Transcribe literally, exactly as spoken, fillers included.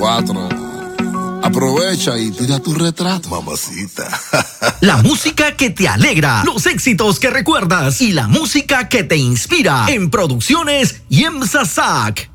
veinticuatro. Aprovecha y tira tu retrato, mamacita. La música que te alegra, los éxitos que recuerdas y la música que te inspira en Producciones Yemsa Sac.